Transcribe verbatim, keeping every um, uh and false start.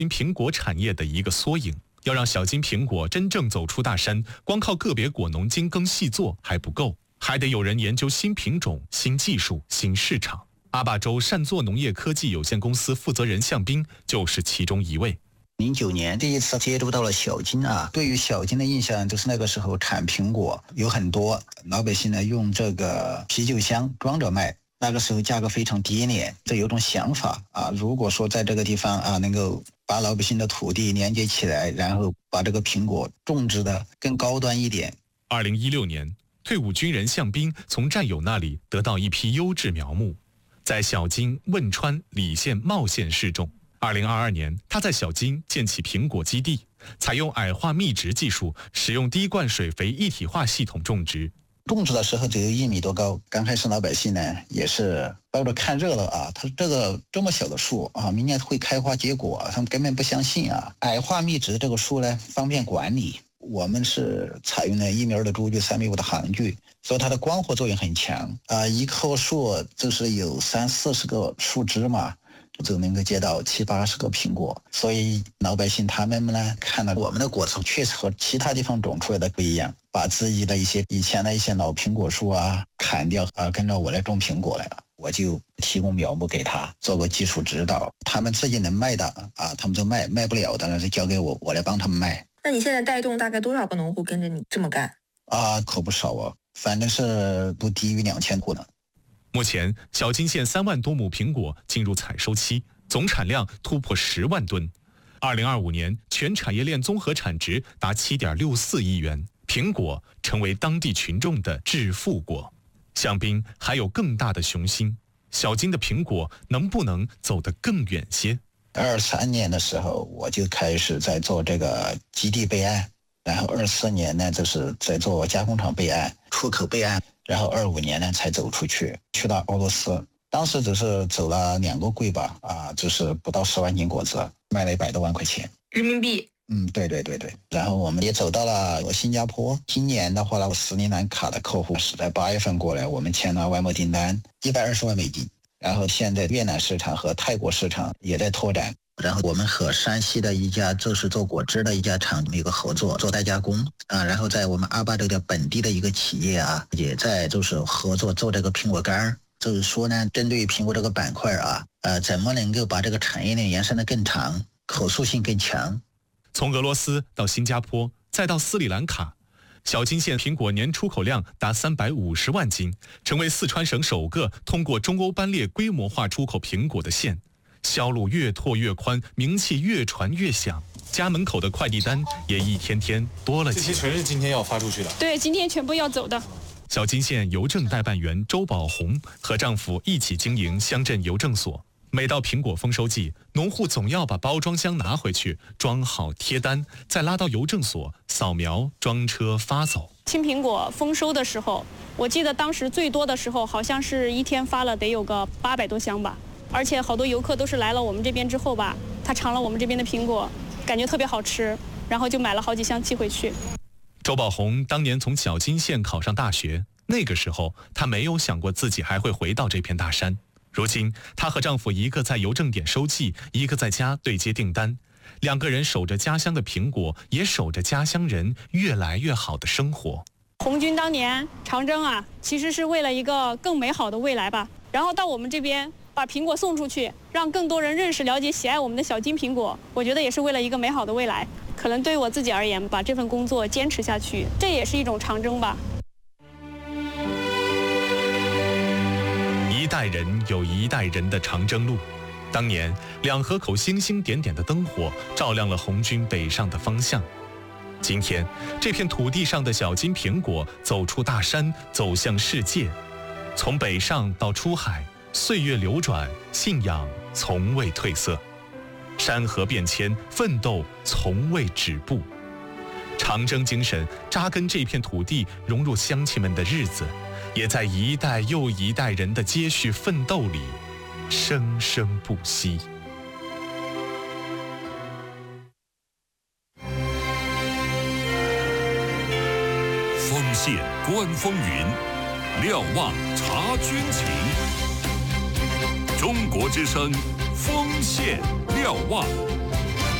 苹果产业的一个缩影。要让小金苹果真正走出大山，光靠个别果农精耕细作还不够，还得有人研究新品种、新技术、新市场。阿坝州善作农业科技有限公司负责人向斌就是其中一位。 零九年第一次接触到了小金啊，对于小金的印象就是那个时候产苹果有很多老百姓呢用这个啤酒箱装着卖，那个时候价格非常低廉，这有种想法啊，如果说在这个地方啊能够把老百姓的土地连接起来，然后把这个苹果种植的更高端一点。 二零一六年，退伍军人向斌从战友那里得到一批优质苗木，在小金、汶川、礼县、茂县试种。二零二二年，他在小金建起苹果基地，采用矮化密植技术，使用滴灌水肥一体化系统种植。 种植的时候只有一米多高，刚开始老百姓呢也是抱着看热闹啊，他这个这么小的树啊，明年会开花结果，他们根本不相信啊。矮化密植这个树呢方便管理，我们是采用了一米二的株距，三米五的行距，所以它的光合作用很强啊。一棵树就是有三四十个树枝嘛，就能够结到七八十个苹果，所以老百姓他们呢看到我们的果子确实和其他地方种出来的不一样，把自己的一些以前的一些老苹果树啊砍掉啊，跟着我来种苹果来了。我就提供苗木给他做个技术指导，他们自己能卖的啊，他们就卖，卖不了的呢就交给我，我来帮他们卖。 那你现在带动大概多少个农户跟着你这么干？ 啊，可不少啊，反正是不低于两千户呢。 目前，小金县三万多亩苹果进入采收期，总产量突破十万吨。二零二五年，全产业链综合产值达七点六四亿元，苹果成为当地群众的致富果。向斌还有更大的雄心，小金的苹果能不能走得更远些？ 二三年的时候，我就开始在做这个基地备案，然后二四年呢，就是在做加工厂备案、出口备案，然后二五年呢才走出去，去到俄罗斯。当时只是走了两个柜吧，啊，就是不到十万斤果子，卖了一百多万块钱人民币。 嗯，对对对对。然后我们也走到了新加坡。今年的话呢，斯里兰卡的客户是在八月份过来，我们签了外贸订单一百二十万美金。然后现在越南市场和泰国市场也在拓展。然后我们和山西的一家就是做果汁的一家厂一个合作，做代加工啊。然后在我们阿坝州的本地的一个企业啊，也在就是合作做这个苹果干。就是说呢，针对于苹果这个板块啊，呃，怎么能够把这个产业链延伸得更长，可塑性更强？ 从俄罗斯到新加坡，再到斯里兰卡，小金县苹果年出口量达三百五十万斤，成为四川省首个通过中欧班列规模化出口苹果的县。销路越拓越宽，名气越传越响，家门口的快递单也一天天多了起来。 这些全是今天要发出去的？ 对，今天全部要走的。 小金县邮政代办员周宝红和丈夫一起经营乡镇邮政所。每到苹果丰收季，农户总要把包装箱拿回去，装好贴单，再拉到邮政所扫描装车发走。 青苹果丰收的时候，我记得当时最多的时候，好像是一天发了得有个八百多箱吧。而且好多游客都是来了我们这边之后吧，他尝了我们这边的苹果，感觉特别好吃，然后就买了好几箱寄回去。 周宝红当年从小金县考上大学，那个时候她没有想过自己还会回到这片大山。如今，她和丈夫一个在邮政点收寄，一个在家对接订单，两个人守着家乡的苹果，也守着家乡人越来越好的生活。 红军当年长征啊，其实是为了一个更美好的未来吧。然后到我们这边把苹果送出去，让更多人认识、了解、喜爱我们的小金苹果，我觉得也是为了一个美好的未来。可能对于我自己而言，把这份工作坚持下去，这也是一种长征吧。 一代人有一代人的长征路。当年两河口星星点点的灯火照亮了红军北上的方向。今天这片土地上的小金苹果走出大山，走向世界。从北上到出海，岁月流转，信仰从未褪色。山河变迁，奋斗从未止步。长征精神扎根这片土地，融入乡亲们的日子，也在一代又一代人的接续奋斗里生生不息。 丰县观风云，瞭望察军情。中国之声，丰县瞭望。